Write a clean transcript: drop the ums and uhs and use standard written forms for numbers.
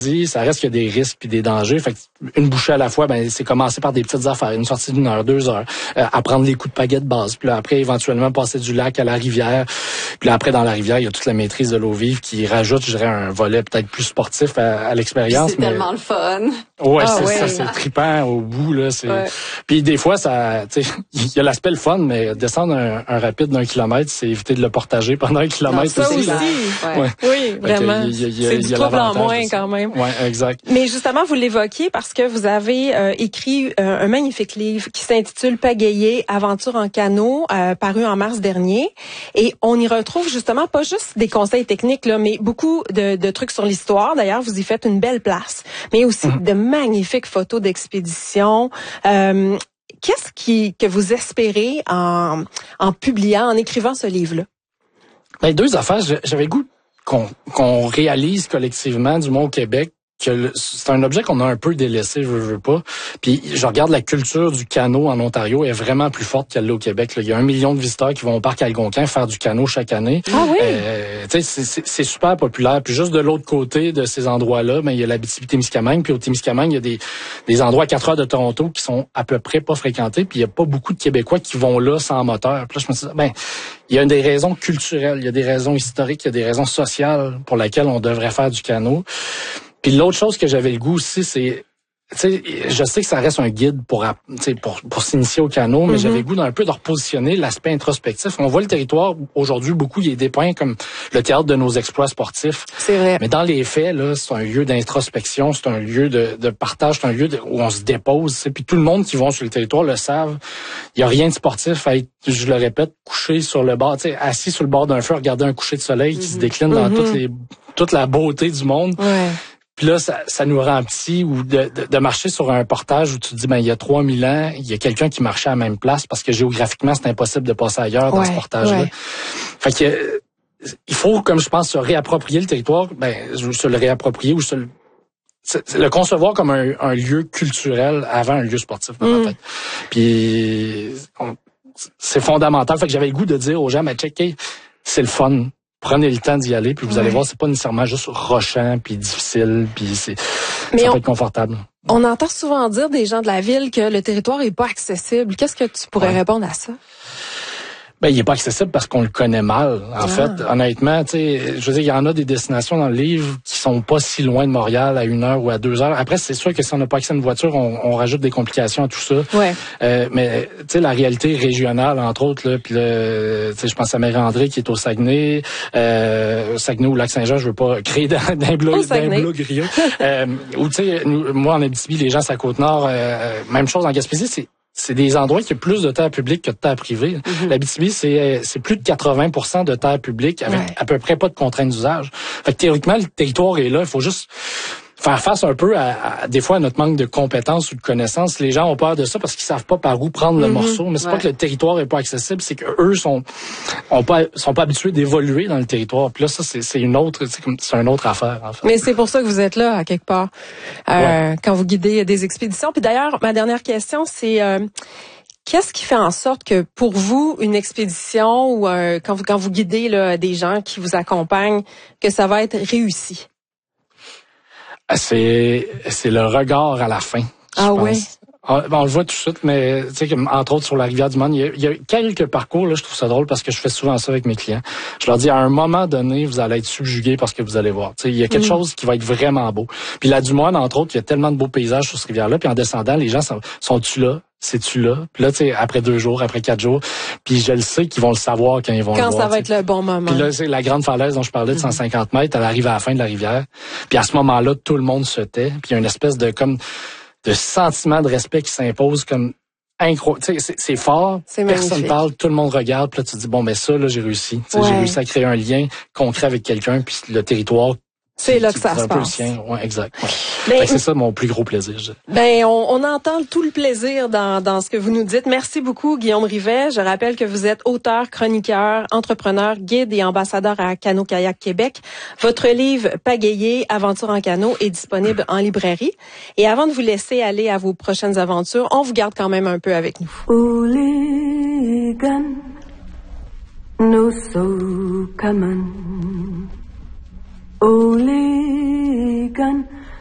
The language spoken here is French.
Ça reste qu'il y a des risques puis des dangers. Fait que une bouchée à la fois, ben c'est commencer par des petites affaires, une sortie d'1 heure, 2 heures, apprendre les coups de pagaie de base, puis là, après éventuellement passer du lac à la rivière. Puis là, après dans la rivière, il y a toute la maîtrise de l'eau vive qui rajoute, je dirais, un volet peut-être plus sportif à l'expérience. C'est tellement le fun. Ouais, c'est trippant au bout là. Puis des fois, ça, tu sais, il y a l'aspect le fun, mais descendre un rapide d'1 kilomètre, c'est éviter de le partager pendant 1 kilomètre ça aussi. Ouais. Oui, vraiment. C'est du trouble en moins quand même. Ouais, exact. Mais justement, vous l'évoquiez parce que vous avez écrit un magnifique livre qui s'intitule Pagayer, aventure en canot, paru en mars dernier. Et on y retrouve justement pas juste des conseils techniques, là, mais beaucoup de trucs sur l'histoire. D'ailleurs, vous y faites une belle place. Mais aussi de magnifiques photos d'expédition. Qu'est-ce que vous espérez en publiant, en écrivant ce livre-là? Ben, 2 affaires. J'avais le goût qu'on réalise collectivement, du moins au Québec, que c'est un objet qu'on a un peu délaissé, je veux pas. Puis je regarde la culture du canot en Ontario est vraiment plus forte qu'elle l'est au Québec. Là. Il y a 1 million de visiteurs qui vont au parc Algonquin faire du canot chaque année. Ah oui? C'est super populaire. Puis juste de l'autre côté de ces endroits-là, ben il y a l'Abitibi-Témiscamingue. Puis au Témiscamingue, il y a des endroits à 4 heures de Toronto qui sont à peu près pas fréquentés. Puis il y a pas beaucoup de Québécois qui vont là sans moteur. Puis là, je me suis dit, ben il y a des raisons culturelles, il y a des raisons historiques, il y a des raisons sociales pour lesquelles on devrait faire du canot. Puis l'autre chose que j'avais le goût aussi, c'est, tu sais, je sais que ça reste un guide pour s'initier au canot, mais j'avais le goût d'un peu de repositionner l'aspect introspectif. On voit le territoire aujourd'hui beaucoup, il est dépeint comme le théâtre de nos exploits sportifs. C'est vrai. Mais dans les faits, là, c'est un lieu d'introspection, c'est un lieu de partage, c'est un lieu où on se dépose. Puis tout le monde qui va sur le territoire le savent. Il y a rien de sportif à être, je le répète, couché sur le bord, tu sais, assis sur le bord d'un feu, regarder un coucher de soleil qui se décline dans toute la beauté du monde. Ouais. Puis là, ça nous rend petit, ou de marcher sur un portage où tu te dis, ben il y a 3000 ans, il y a quelqu'un qui marchait à la même place parce que géographiquement, c'est impossible de passer ailleurs dans ce portage-là. Ouais. Fait que il faut, comme je pense, se réapproprier le territoire, se le réapproprier ou le concevoir comme un lieu culturel avant un lieu sportif dans ma tête. Puis c'est fondamental. Fait que j'avais le goût de dire aux gens, mais checkez, c'est le fun. Prenez le temps d'y aller, puis vous allez voir, c'est pas nécessairement juste rochant, puis difficile, puis ça peut être confortable. On entend souvent dire des gens de la ville que le territoire est pas accessible. Qu'est-ce que tu pourrais répondre à ça? Ben, il est pas accessible parce qu'on le connaît mal. En fait, honnêtement, tu sais, je veux dire, il y en a des destinations dans le livre qui sont pas si loin de Montréal à 1 heure ou à 2 heures. Après, c'est sûr que si on n'a pas accès à une voiture, on rajoute des complications à tout ça. Ouais. Mais tu sais, la réalité régionale, entre autres, là, puis là, tu sais, je pense à Mère-André qui est au Saguenay, Saguenay ou Lac-Saint-Jean, je veux pas créer d'un blog griot. Ou tu sais, moi en Abitibi, les gens c'est à Côte-Nord, même chose en Gaspésie, c'est des endroits qui ont plus de terre publique que de terre privée. L'Abitibi, c'est plus de 80% de terre publique avec à peu près pas de contraintes d'usage. Fait que théoriquement, le territoire est là. Il faut juste faire face un peu à des fois à notre manque de compétences ou de connaissances. Les gens ont peur de ça parce qu'ils savent pas par où prendre le morceau. Mais c'est pas que le territoire est pas accessible, c'est que eux sont pas habitués d'évoluer dans le territoire. Puis là, ça c'est une autre affaire en fait. Mais c'est pour ça que vous êtes là à quelque part quand vous guidez des expéditions. Puis d'ailleurs, ma dernière question, c'est qu'est-ce qui fait en sorte que pour vous, une expédition ou quand vous guidez là, des gens qui vous accompagnent, que ça va être réussi? C'est le regard à la fin. Ah oui. On le voit tout de suite, mais tu sais, entre autres sur la rivière du Monde, il y a quelques parcours, là, je trouve ça drôle parce que je fais souvent ça avec mes clients. Je leur dis, à un moment donné, vous allez être subjugués parce que vous allez voir. Tu sais, il y a quelque chose qui va être vraiment beau. Puis la Dumoine, entre autres, il y a tellement de beaux paysages sur cette rivière-là, puis en descendant, les gens sont-tu là? C'est-tu là? Puis là, tu sais, après 2 jours, après 4 jours, puis je le sais qu'ils vont le savoir quand ils vont le voir. Quand ça va être le bon moment. Puis là, c'est la grande falaise dont je parlais de 150 mètres, elle arrive à la fin de la rivière. Puis à ce moment-là, tout le monde se tait. Puis il y a une espèce de sentiment de respect qui s'impose comme incroyable. Tu sais, c'est fort. C'est personne magnifique. parle, tout le monde regarde. Puis là, tu te dis, bon, ben ça, là, j'ai réussi. Tu sais, j'ai réussi à créer un lien concret avec quelqu'un, puis le territoire. C'est là que ça se passe. Ouais, exact. Ouais. Ben, c'est ça mon plus gros plaisir. Ben, on entend tout le plaisir dans ce que vous nous dites. Merci beaucoup, Guillaume Rivet. Je rappelle que vous êtes auteur, chroniqueur, entrepreneur, guide et ambassadeur à Cano-Kayak Québec. Votre livre Pagayer, aventure en canot est disponible en librairie. Et avant de vous laisser aller à vos prochaines aventures, on vous garde quand même un peu avec nous. Hooligan, no so common. Hooligan.